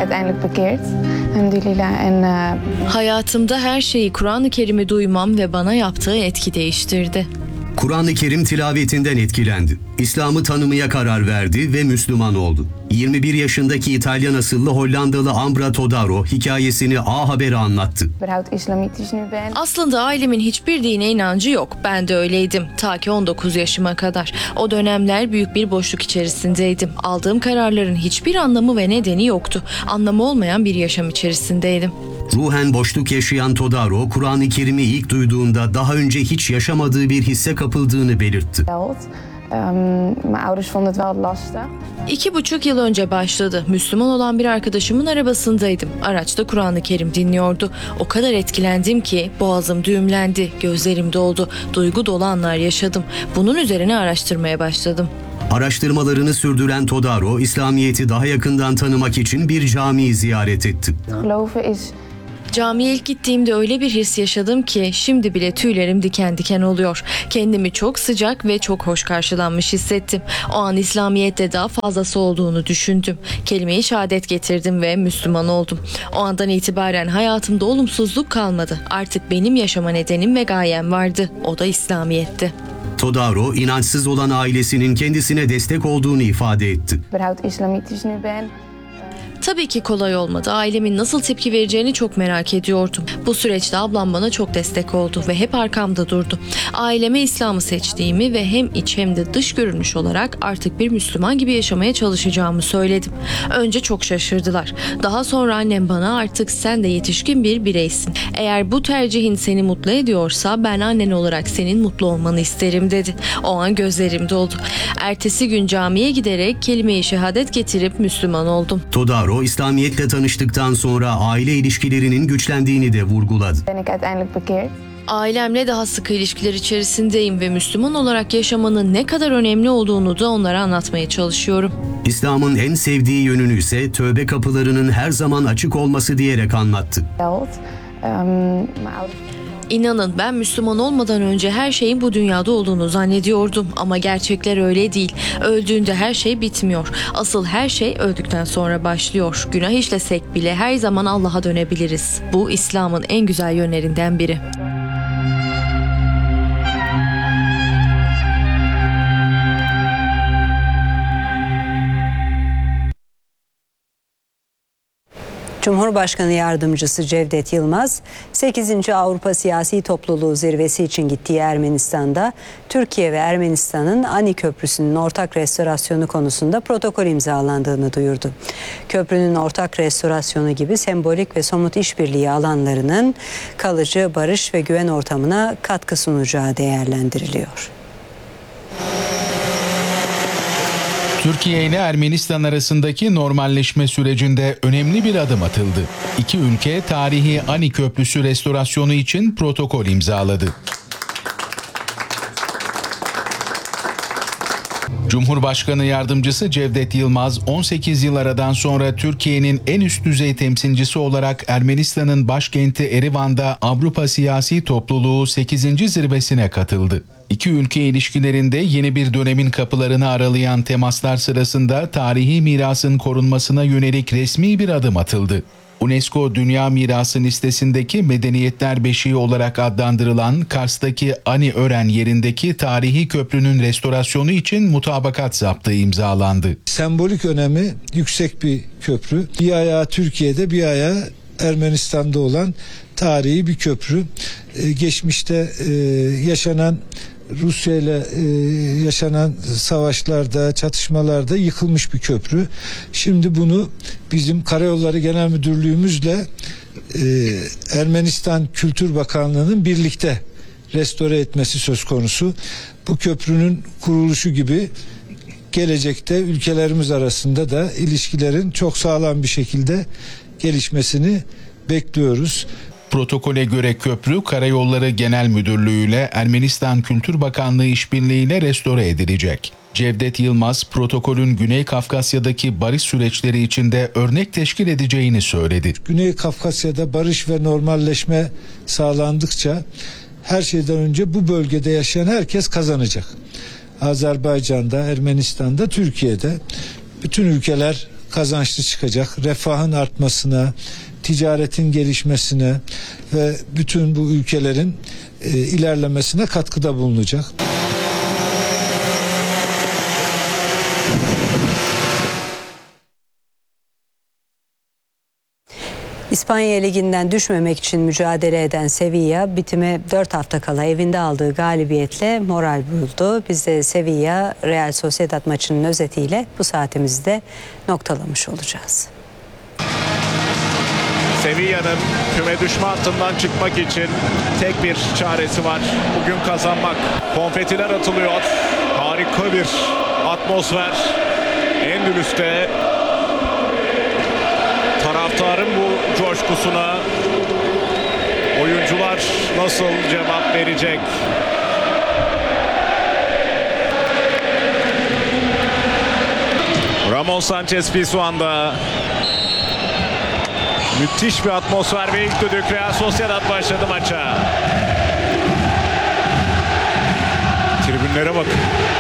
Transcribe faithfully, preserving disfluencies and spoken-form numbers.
uiteindelijk bekeerd. Alhamdulillah. En, uh... Hayatımda her şeyi Kur'an-ı Kerim'i duymam ve bana yaptığı etki değiştirdi. Kur'an-ı Kerim tilavetinden etkilendi. İslam'ı tanımaya karar verdi ve Müslüman oldu. yirmi bir yaşındaki İtalyan asıllı Hollandalı Ambra Todaro hikayesini A Haber'e anlattı. Aslında ailemin hiçbir dine inancı yok. Ben de öyleydim. Ta ki on dokuz yaşıma kadar. O dönemler büyük bir boşluk içerisindeydim. Aldığım kararların hiçbir anlamı ve nedeni yoktu. Anlamı olmayan bir yaşam içerisindeydim. Ruhen boşluk yaşayan Todaro, Kur'an-ı Kerim'i ilk duyduğunda daha önce hiç yaşamadığı bir hisse kapıldığını belirtti. İki buçuk yıl önce başladı. Müslüman olan bir arkadaşımın arabasındaydım. Araçta Kur'an-ı Kerim dinliyordu. O kadar etkilendim ki boğazım düğümlendi, gözlerim doldu, duygu dolu anlar yaşadım. Bunun üzerine araştırmaya başladım. Araştırmalarını sürdüren Todaro, İslamiyet'i daha yakından tanımak için bir camiyi ziyaret etti. Camiye ilk gittiğimde öyle bir his yaşadım ki şimdi bile tüylerim diken diken oluyor. Kendimi çok sıcak ve çok hoş karşılanmış hissettim. O an İslamiyet'te daha fazlası olduğunu düşündüm. Kelime-i şehadet getirdim ve Müslüman oldum. O andan itibaren hayatımda olumsuzluk kalmadı. Artık benim yaşama nedenim ve gayem vardı. O da İslamiyet'ti. Todaro, inançsız olan ailesinin kendisine destek olduğunu ifade etti. Tabii ki kolay olmadı. Ailemin nasıl tepki vereceğini çok merak ediyordum. Bu süreçte ablam bana çok destek oldu ve hep arkamda durdu. Aileme İslam'ı seçtiğimi ve hem iç hem de dış görünüş olarak artık bir Müslüman gibi yaşamaya çalışacağımı söyledim. Önce çok şaşırdılar. Daha sonra annem bana artık sen de yetişkin bir bireysin. Eğer bu tercihin seni mutlu ediyorsa ben annen olarak senin mutlu olmanı isterim dedi. O an gözlerim doldu. Ertesi gün camiye giderek kelime-i şehadet getirip Müslüman oldum. Todaro, İslamiyet'le tanıştıktan sonra aile ilişkilerinin güçlendiğini de vurguladı. Ailemle daha sıkı ilişkiler içerisindeyim ve Müslüman olarak yaşamanın ne kadar önemli olduğunu da onlara anlatmaya çalışıyorum. İslam'ın en sevdiği yönünü ise tövbe kapılarının her zaman açık olması diyerek anlattı. İnanın ben Müslüman olmadan önce her şeyin bu dünyada olduğunu zannediyordum ama gerçekler öyle değil. Öldüğünde her şey bitmiyor. Asıl her şey öldükten sonra başlıyor. Günah işlesek bile her zaman Allah'a dönebiliriz. Bu İslam'ın en güzel yönlerinden biri. Cumhurbaşkanı Yardımcısı Cevdet Yılmaz, sekizinci Avrupa Siyasi Topluluğu Zirvesi için gittiği Ermenistan'da Türkiye ve Ermenistan'ın Ani Köprüsü'nün ortak restorasyonu konusunda protokol imzalandığını duyurdu. Köprünün ortak restorasyonu gibi sembolik ve somut işbirliği alanlarının kalıcı barış ve güven ortamına katkı sunacağı değerlendiriliyor. Türkiye ile Ermenistan arasındaki normalleşme sürecinde önemli bir adım atıldı. İki ülke tarihi Ani Köprüsü restorasyonu için protokol imzaladı. Cumhurbaşkanı Yardımcısı Cevdet Yılmaz, on sekiz yıl aradan sonra Türkiye'nin en üst düzey temsilcisi olarak Ermenistan'ın başkenti Erivan'da Avrupa Siyasi Topluluğu sekizinci zirvesine katıldı. İki ülke ilişkilerinde yeni bir dönemin kapılarını aralayan temaslar sırasında tarihi mirasın korunmasına yönelik resmi bir adım atıldı. UNESCO Dünya Mirası listesindeki medeniyetler beşiği olarak adlandırılan Kars'taki Ani Ören yerindeki tarihi köprünün restorasyonu için mutabakat zaptı imzalandı. Sembolik önemi yüksek bir köprü. Bir ayağı Türkiye'de, bir ayağı Ermenistan'da olan tarihi bir köprü. Ee, geçmişte e, yaşanan Rusya ile e, yaşanan savaşlarda, çatışmalarda yıkılmış bir köprü. Şimdi bunu bizim Karayolları Genel Müdürlüğümüzle e, Ermenistan Kültür Bakanlığı'nın birlikte restore etmesi söz konusu. Bu köprünün kuruluşu gibi gelecekte ülkelerimiz arasında da ilişkilerin çok sağlam bir şekilde gelişmesini bekliyoruz. Protokole göre köprü Karayolları Genel Müdürlüğü ile Ermenistan Kültür Bakanlığı işbirliğiyle restore edilecek. Cevdet Yılmaz, protokolün Güney Kafkasya'daki barış süreçleri içinde örnek teşkil edeceğini söyledi. Güney Kafkasya'da barış ve normalleşme sağlandıkça her şeyden önce bu bölgede yaşayan herkes kazanacak. Azerbaycan'da, Ermenistan'da, Türkiye'de bütün ülkeler kazançlı çıkacak. Refahın artmasına, ticaretin gelişmesine ve bütün bu ülkelerin e, ilerlemesine katkıda bulunacak. İspanya Ligi'nden düşmemek için mücadele eden Sevilla bitime dört hafta kala evinde aldığı galibiyetle moral buldu. Biz de Sevilla Real Sociedad maçının özetiyle bu saatimizde noktalamış olacağız. Sevilla'nın küme düşme hattından çıkmak için tek bir çaresi var. Bugün kazanmak. Konfetiler atılıyor. Harika bir atmosfer. Endülüs'te taraftarın bu coşkusuna oyuncular nasıl cevap verecek? Ramon Sanchez Pizjuan'da müthiş bir atmosfer ve ilk düdük Real Sociedad başladı maça. Tribünlere bakın.